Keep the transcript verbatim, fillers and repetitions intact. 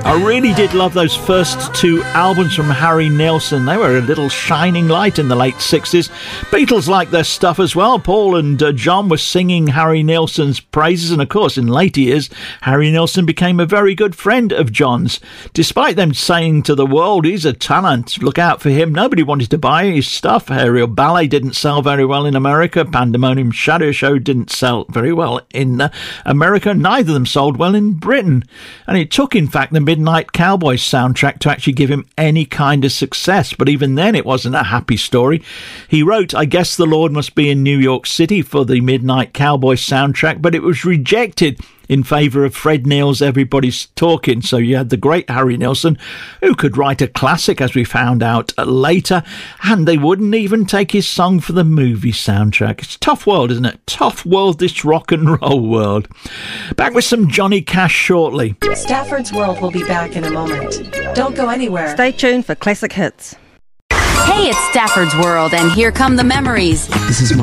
I really did love those first two albums from Harry Nilsson. They were a little shining light in the late sixties. Beatles liked their stuff as well. Paul and uh, John were singing Harry Nilsson's praises, and of course in later years Harry Nilsson became a very good friend of John's. Despite them saying to the world he's a talent, look out for him, nobody wanted to buy his stuff. Aerial Ballet didn't sell very well in America. Pandemonium Shadow Show didn't sell very well in uh, America. Neither of them sold well in Britain. And it took, in fact, the Midnight Cowboys soundtrack to actually give him any kind of success. But even then, it wasn't a happy story. He wrote, I Guess the Lord Must Be in New York City for the Midnight Cowboys soundtrack, but it was rejected in favour of Fred Neil's Everybody's Talking. So you had the great Harry Nilsson, who could write a classic, as we found out later, and they wouldn't even take his song for the movie soundtrack. It's a tough world, isn't it? Tough world, this rock and roll world. Back with some Johnny Cash shortly. Stafford's World will be back in a moment. Don't go anywhere. Stay tuned for classic hits. Hey, it's Stafford's World, and here come the memories. This is my